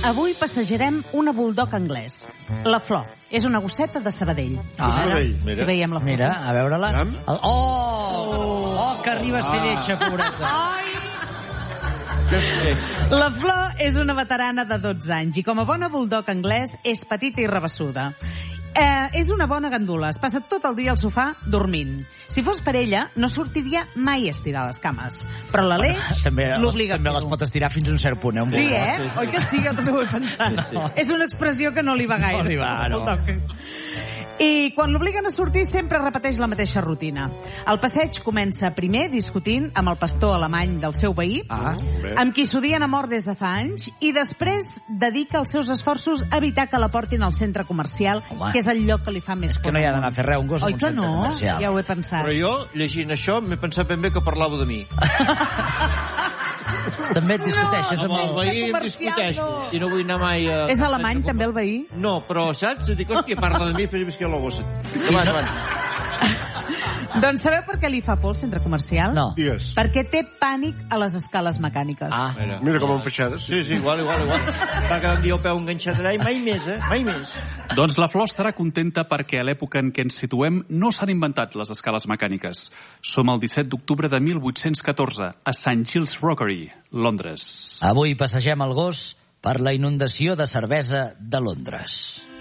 avui passejarem una bulldog anglès. La Flor. És una gosseta de Sabadell. Sabadell. Si veiem la foto. Mira, a veure-la. Aviam. Oh, que arriba a ser lletja, pobreta. La Flor és una veterana de 12 anys i com a bona bulldog anglès és petita i rabassuda. És una bona gandula, es passa tot el dia al sofà dormint. Si fos per ella, no sortiria mai a estirar les cames. Però l'Aleix l'obliga a També les pot estirar fins a un cert punt. Sí, Oi que sí? Jo també ho he pensat. És una expressió que no li va gaire. No li va, no. I quan l'obliguen a sortir sempre repeteix la mateixa rutina. El passeig comença primer discutint amb el pastor alemany del seu veí, amb qui s'odien a mort des de fa anys, i després dedica els seus esforços a evitar que la portin al centre comercial, que és el lloc que li fa més por. Que no hi ha d'anar a fer res, un gos en un centre comercial. Ja ho he pensat. Però jo, llegint això, m'he pensat ben bé que parlava de mi. També et discuteixes amb el veí, em discuteixo. I no vull anar mai a... És alemany, també, el veí? No, però, saps? Dic, hòstia, parla de mi, però és que la gossa. Doncs sabeu per què li fa por el centre comercial? No. Digues. Perquè té pànic a les escales mecàniques. Mira com enfaixades. Sí, igual. Va quedar un dia el peu enganxat allà i mai més, mai més. Doncs la Flor estarà contenta perquè a l'època en què ens situem no s'han inventat les escales mecàniques. Som el 17 d'octubre de 1814, a St. Giles Rockery, Londres. Avui passegem el gos per la inundació de cervesa de Londres.